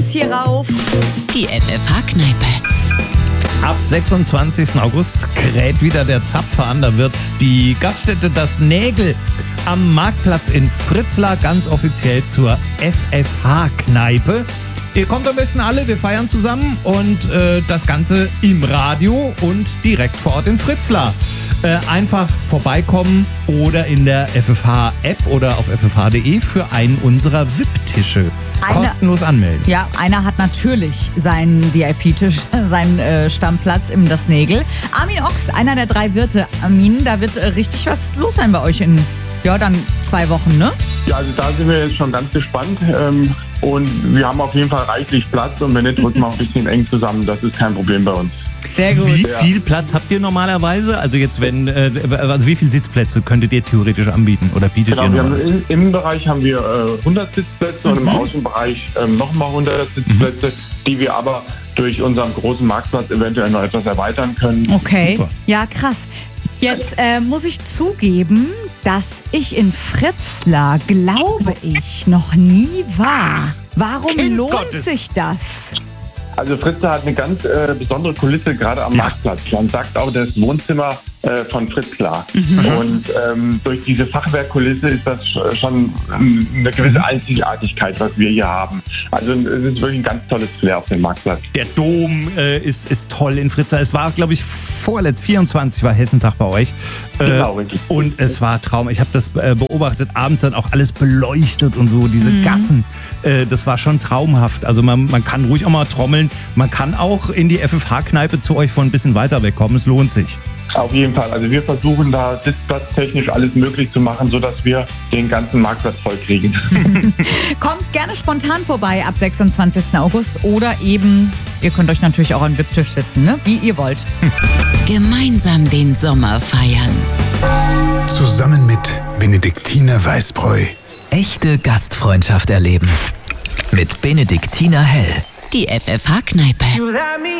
jetzt hier rauf. Die FFH-Kneipe. Ab 26. August kräht wieder der Zapfer an. Da wird die Gaststätte Das Nägel am Marktplatz in Fritzlar ganz offiziell zur FFH-Kneipe. Ihr kommt am besten alle, wir feiern zusammen und das Ganze im Radio und direkt vor Ort in Fritzlar. Einfach vorbeikommen oder in der FFH-App oder auf ffh.de für einen unserer VIP-Tische. Kostenlos anmelden. Ja, einer hat natürlich seinen VIP-Tisch, seinen Stammplatz im Das Nägel. Armin Ochs, einer der 3 Wirte. Armin, da wird richtig was los sein bei euch in, dann 2 Wochen, ne? Ja, also da sind wir jetzt schon ganz gespannt. Und wir haben auf jeden Fall reichlich Platz. Und wenn nicht, drücken wir ein bisschen eng zusammen. Das ist kein Problem bei uns. Sehr gut. Wie viel Platz habt ihr normalerweise? Also jetzt wie viele Sitzplätze könntet ihr theoretisch anbieten oder bietet ihr wir noch? Im Innenbereich haben wir 100 Sitzplätze und im Außenbereich nochmal 100 Sitzplätze, die wir aber durch unseren großen Marktplatz eventuell noch etwas erweitern können. Okay, Super. Ja, krass. Jetzt muss ich zugeben, dass ich in Fritzlar, glaube ich, noch nie war. Warum Kind lohnt Gottes. sich das? Also Fritzlar hat eine ganz besondere Kulisse, gerade am Marktplatz. Man sagt auch das Wohnzimmer von Fritzlar. Und durch diese Fachwerkkulisse ist das schon eine gewisse Einzigartigkeit, was wir hier haben. Also es ist wirklich ein ganz tolles Flair auf dem Marktplatz. Der Dom ist toll in Fritzlar. Es war, glaube ich, 24 war Hessentag bei euch. Genau, richtig. Und es war Traum. Ich habe das beobachtet, abends dann auch alles beleuchtet und so, diese Gassen. Das war schon traumhaft. Also man kann ruhig auch mal trommeln. Man kann auch in die FFH-Kneipe zu euch von ein bisschen weiter wegkommen. Es lohnt sich. Auf jeden Fall. Also wir versuchen da sitzplatztechnisch alles möglich zu machen, sodass wir den ganzen Marktplatz voll kriegen. Kommt gerne spontan vorbei ab 26. August oder eben, ihr könnt euch natürlich auch am VIP-Tisch sitzen, ne? Wie ihr wollt. Gemeinsam den Sommer feiern. Zusammen mit Benediktiner Weißbräu. Echte Gastfreundschaft erleben. Mit Benediktiner Hell. Die FFH-Kneipe.